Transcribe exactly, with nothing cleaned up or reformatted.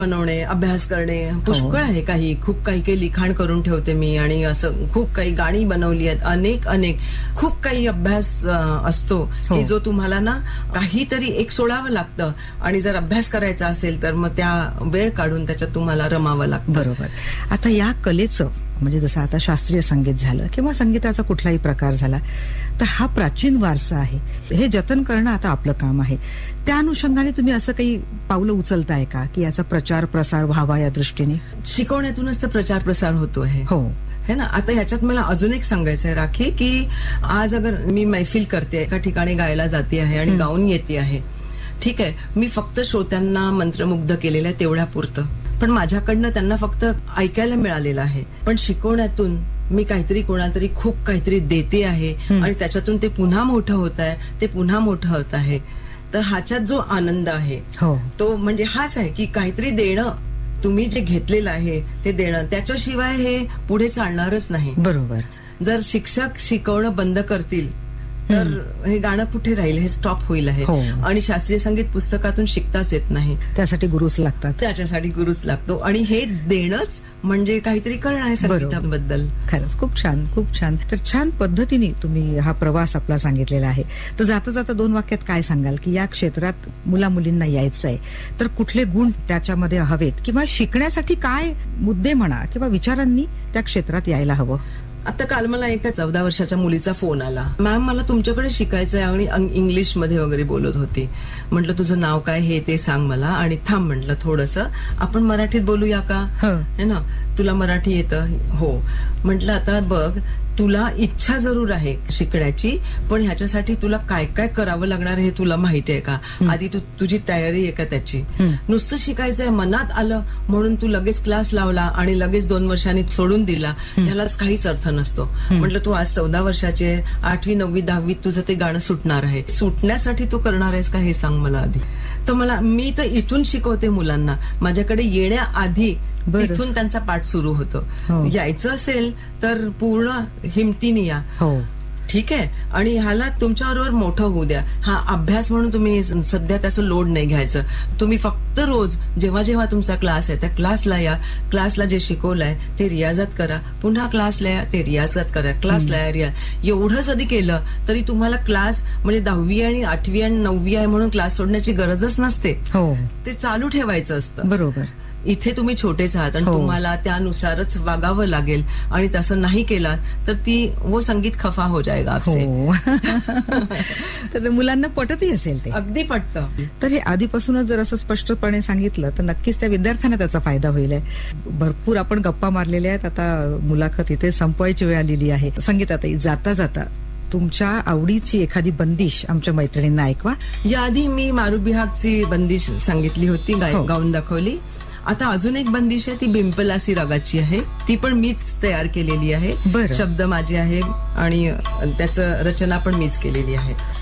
बनवणे, अभ्यास करणे पुष्कळ आहे. काही खूप काही काही लिखाण करून ठेवते मी आणि असं खूप काही गाणी बनवली आहेत, अनेक अनेक खूप काही अभ्यास असतो की जो तुम्हाला ना काहीतरी एक सोडावं लागतं आणि जर अभ्यास करायचा असेल तर मग त्या वेळ काढून त्याच्यात तुम्हाला रमावं लागतं. बरोबर. आता या कलेचं म्हणजे जसं आता शास्त्रीय संगीत झालं किंवा संगीताचा कुठलाही प्रकार झाला तर हा प्राचीन वारसा आहे, हे जतन करणं आता आपलं काम आहे. त्या अनुषंगाने तुम्ही असं काही पावलं उचलताय का की याचा प्रचार प्रसार व्हावा या दृष्टीने? शिकवण्यातूनच तर प्रचार प्रसार होतो आहे. हो है ना. आता ह्याच्यात मला अजून एक सांगायचं आहे राखी की आज अगर मी मैफिल करते, एका ठिकाणी गायला जाते आहे आणि गाऊन येते आहे, ठीक आहे, मी फक्त श्रोत्यांना मंत्रमुग्ध केलेलं आहे तेवढ्या पुरतं, पण माझ्याकडनं त्यांना फक्त ऐकायला मिळालेलं आहे. पण शिकवण्यातून मी काहीतरी कोणाला तरी खूप काहीतरी देते आहे आणि त्याच्यातून ते पुन्हा मोठं होत आहे, ते पुन्हा मोठं होत आहे. तर ह्याच्यात जो आनंद आहे तो म्हणजे हाच आहे की काहीतरी देणं, तुम्ही जे घेतलेलं आहे ते देणं, त्याच्याशिवाय हे पुढे चालणारच नाही. बरोबर. जर शिक्षक शिकवणं बंद करतील तर हे गाणं कुठे राहील, हे स्टॉप होईल आहे. आणि शास्त्रीय संगीत पुस्तकातून शिकताच येत नाही, त्यासाठी गुरुच लागतात. त्याच्यासाठी गुरुच लागतो आणि हे देणंच म्हणजे काहीतरी करणं आहे संगीताबद्दल. खरंच खूप छान, खूप छान. तर छान पद्धतीने तुम्ही हा प्रवास आपला सांगितलेला आहे. तर जाता जाता दोन वाक्यात काय सांगाल की या क्षेत्रात मुला मुलींना यायचं आहे तर कुठले गुण त्याच्यामध्ये हवेत किंवा शिकण्यासाठी काय मुद्दे म्हणा किंवा विचारांनी त्या क्षेत्रात यायला हवं? आता काल मला एका चौदा वर्षाच्या मुलीचा फोन आला, मॅम मला तुमच्याकडे शिकायचं आहे आणि इंग्लिश मध्ये वगैरे बोलत होती. म्हटलं तुझं नाव काय हे ते सांग मला आणि थांब म्हटलं थोडंसं आपण मराठीत बोलूया का, है ना, तुला मराठी येतं? हो. म्हटलं आता बघ, तुला इच्छा जरूर आहे शिकण्याची, पण ह्याच्यासाठी तुला काय काय करावं लागणार हे तुला माहिती आहे का? आधी तू तुझी तयारी आहे का त्याची? नुसतं शिकायचंय मनात आलं म्हणून तू लगेच क्लास लावला आणि लगेच दोन वर्षांनी सोडून दिला, ह्यालाच काहीच अर्थ नसतो. म्हटलं तू आज चौदा वर्षाचे, आठवी नववी दहावीत तुझं ते गाणं सुटणार आहे, सुटण्यासाठी तू करणार आहेस का हे सांग मला आधी. तर मला, मी तर इथून शिकवते मुलांना, माझ्याकडे येण्याआधी तिथून त्यांचा पाठ सुरू होतो. यायचं असेल तर पूर्ण हिमतीने या, ठीक आहे, आणि ह्याला तुमच्याबरोबर मोठं होऊ द्या. हा अभ्यास म्हणून तुम्ही सध्या त्याचं लोड नाही घ्यायचं. तुम्ही फक्त रोज जेव्हा जेव्हा तुमचा क्लास आहे त्या क्लासला या, क्लासला जे शिकवलंय ते रियाजत करा, पुन्हा क्लासला या, ते रियाजत करा, क्लासला या, रिया. एवढं जरी केलं तरी तुम्हाला क्लास म्हणजे दहावी आणि आठवी आणि नववी आहे म्हणून क्लास सोडण्याची गरजच नसते. ते चालू ठेवायचं असतं. बरोबर. इथे तुम्ही छोटेच आहात आणि तुम्हाला त्यानुसारच वागावं लागेल आणि तसं नाही केलं तर ती वो संगीत खफा हो जाएगा आपसे. तर मुलांना पटतही असेल ते, अगदी पटतं. तर हे आधीपासूनच जर असं स्पष्टपणे सांगितलं तर नक्कीच त्या विद्यार्थ्यांना त्याचा फायदा होईल. भरपूर आपण गप्पा मारलेल्या आहेत, आता मुलाखत इथे संपवायची वेळ आलेली आहे. संगीताताई, जाता जाता तुमच्या आवडीची एखादी बंदिश आमच्या मैत्रिणींना ऐकवा. याआधी मी मारू बिहागची बंदिश सांगितली होती, गाऊन दाखवली. आता अजून एक बंदिश आहे, ती बिंपलासी रागाची आहे, ती पण मीच तयार केलेली आहे. शब्द माझे आहे आणि त्याचं रचना पण मीच केलेली आहे.